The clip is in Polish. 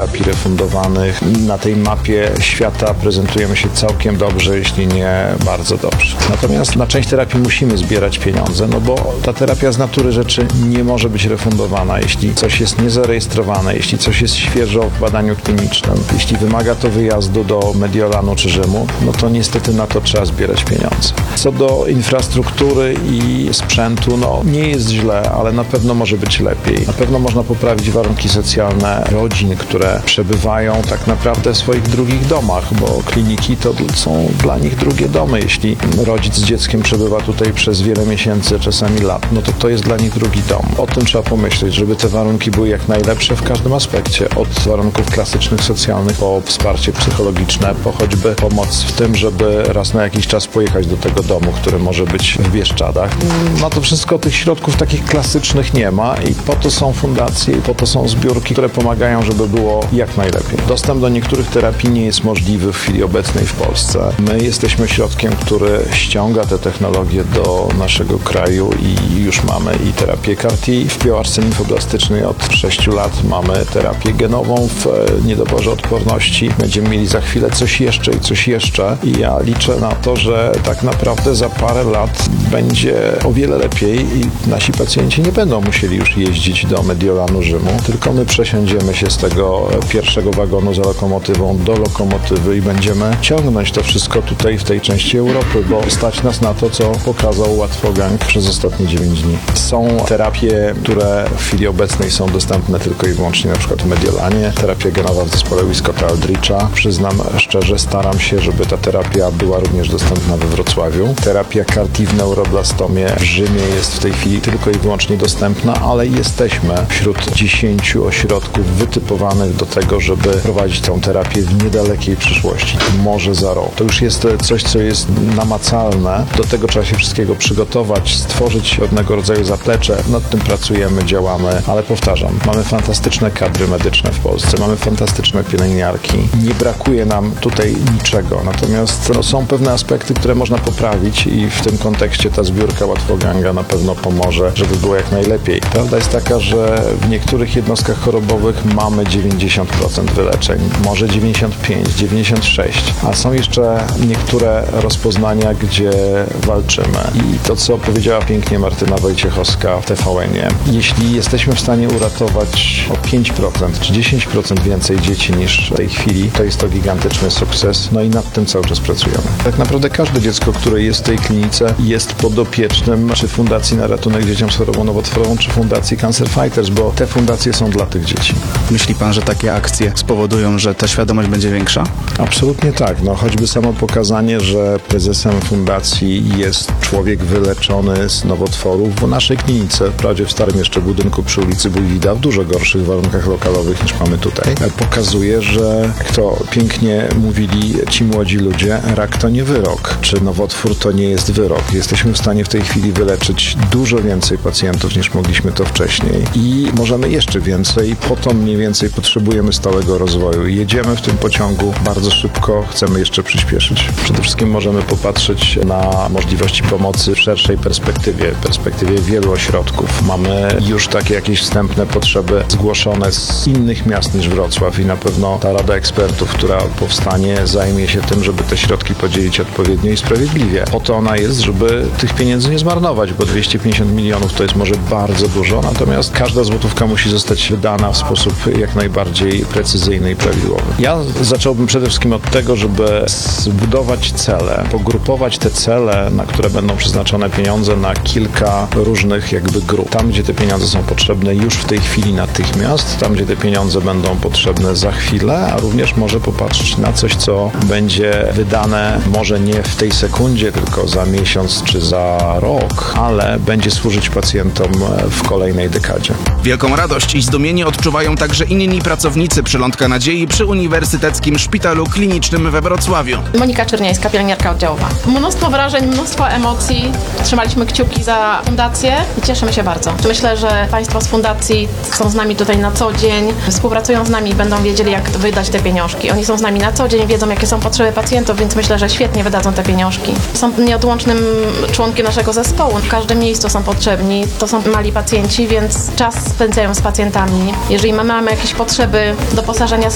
terapii refundowanych. Na tej mapie świata prezentujemy się całkiem dobrze, jeśli nie bardzo dobrze. Natomiast na część terapii musimy zbierać pieniądze, no bo ta terapia z natury rzeczy nie może być refundowana. Jeśli coś jest niezarejestrowane, jeśli coś jest świeżo w badaniu klinicznym, jeśli wymaga to wyjazdu do Mediolanu czy Rzymu, no to niestety na to trzeba zbierać pieniądze. Co do infrastruktury i sprzętu, no nie jest źle, ale na pewno może być lepiej. Na pewno można poprawić warunki socjalne rodzin, które przebywają tak naprawdę w swoich drugich domach, bo kliniki to są dla nich drugie domy. Jeśli rodzic z dzieckiem przebywa tutaj przez wiele miesięcy, czasami lat, no to jest dla nich drugi dom. O tym trzeba pomyśleć, żeby te warunki były jak najlepsze w każdym aspekcie. Od warunków klasycznych, socjalnych, po wsparcie psychologiczne, po choćby pomoc w tym, żeby raz na jakiś czas pojechać do tego domu, który może być w Bieszczadach. Na to wszystko tych środków takich klasycznych nie ma i po to są fundacje i po to są zbiórki, które pomagają, żeby było jak najlepiej. Dostęp do niektórych terapii nie jest możliwy w chwili obecnej w Polsce. My jesteśmy ośrodkiem, który ściąga te technologie do naszego kraju i już mamy i terapię CAR-T w białaszce limfoblastycznej od 6 lat. Mamy terapię genową w niedoborze odporności. Będziemy mieli za chwilę coś jeszcze i coś jeszcze. I ja liczę na to, że tak naprawdę za parę lat będzie o wiele lepiej i nasi pacjenci nie będą musieli już jeździć do Mediolanu, Rzymu, tylko my przesiądziemy się z tego pierwszego wagonu za lokomotywą do lokomotywy i będziemy ciągnąć to wszystko tutaj w tej części Europy, bo stać nas na to, co pokazał Łatwogang przez ostatnie 9 dni. Są terapie, które w chwili obecnej są dostępne tylko i wyłącznie na przykład w Mediolanie. Terapia genowa w zespole Wiskotta Aldricha. Przyznam szczerze, staram się, żeby ta terapia była również dostępna we Wrocławiu. Terapia CAR-T w neuroblastomie w Rzymie jest w tej chwili tylko i wyłącznie dostępna, ale jesteśmy wśród 10 ośrodków wytypowanych do tego, żeby prowadzić tę terapię w niedalekiej przyszłości. Może za rok. To już jest coś, co jest namacalne. Do tego trzeba się wszystkiego przygotować, stworzyć pewnego rodzaju zaplecze. Nad tym pracujemy, działamy, ale powtarzam, mamy fantastyczne kadry medyczne w Polsce, mamy fantastyczne pielęgniarki. Nie brakuje nam tutaj niczego. Natomiast są pewne aspekty, które można poprawić i w tym kontekście ta zbiórka Łatwoganga na pewno pomoże, żeby było jak najlepiej. Prawda jest taka, że w niektórych jednostkach chorobowych mamy 90% wyleczeń, może 95, 96, a są jeszcze niektóre rozpoznania, gdzie walczymy. I to, co powiedziała pięknie Martyna Wojciechowska w TVN-ie, jeśli jesteśmy w stanie uratować o 5% czy 10% więcej dzieci niż w tej chwili, to jest to gigantyczny sukces, no i nad tym cały czas pracujemy. Tak naprawdę każde dziecko, które jest w tej klinice, jest podopiecznym czy Fundacji na Ratunek Dzieciom z Chorobą Nowotworową, czy Fundacji Cancer Fighters, bo te fundacje są dla tych dzieci. Myśli pan, że takie akcje spowodują, że ta świadomość będzie większa? Absolutnie tak. No, choćby samo pokazanie, że prezesem fundacji jest człowiek wyleczony z nowotworów w naszej klinice, wprawdzie w starym jeszcze budynku przy ulicy Bujwida, w dużo gorszych warunkach lokalowych niż mamy tutaj, pokazuje, że jak to pięknie mówili ci młodzi ludzie, rak to nie wyrok, czy nowotwór to nie jest wyrok. Jesteśmy w stanie w tej chwili wyleczyć dużo więcej pacjentów niż mogliśmy to wcześniej i możemy jeszcze więcej. Po to mniej więcej potrzebujemy stałego rozwoju. Jedziemy w tym pociągu bardzo szybko, chcemy jeszcze przyspieszyć. Przede wszystkim możemy popatrzeć na możliwości pomocy w szerszej perspektywie wielu ośrodków. Mamy już takie jakieś wstępne potrzeby zgłoszone z innych miast niż Wrocław i na pewno ta Rada Ekspertów, która powstanie, zajmie się tym, żeby te środki podzielić odpowiednio i sprawiedliwie. Po to ona jest, żeby tych pieniędzy nie zmarnować, bo 250 milionów to jest może bardzo dużo, natomiast każda złotówka musi zostać wydana w sposób jak najbardziej precyzyjny i prawidłowy. Ja zacząłbym przede wszystkim od tego, żeby zbudować cele, pogrupować te cele, na które będą przeznaczone pieniądze na kilka różnych jakby grup. Tam, gdzie te pieniądze są potrzebne już w tej chwili natychmiast, tam, gdzie te pieniądze będą potrzebne za chwilę, a również może popatrzeć na coś, co będzie wydane może nie w tej sekundzie, tylko za miesiąc czy za rok, ale będzie służyć pacjentom w kolejnej dekadzie. Wielką radość i zdumienie odczuwają także inni pracownicy Przylądka Nadziei przy Uniwersyteckim Szpitalu Klinicznym we Wrocławiu. Monika Czerniańska, pielęgniarka oddziałowa. Mnóstwo wrażeń, mnóstwo emocji. Trzymaliśmy kciuki za fundację i cieszymy się bardzo. Myślę, że Państwo z fundacji są z nami tutaj na co dzień, współpracują z nami i będą wiedzieli, jak wydać te pieniążki. Oni są z nami na co dzień, wiedzą, jakie są potrzeby pacjentów, więc myślę, że świetnie wydadzą te pieniążki. Są nieodłącznym członkiem naszego zespołu. W każdym miejscu są potrzebni. To są mali pacjenci, więc czas spędzają z pacjentami. Jeżeli mamy jakieś potrzeby doposażenia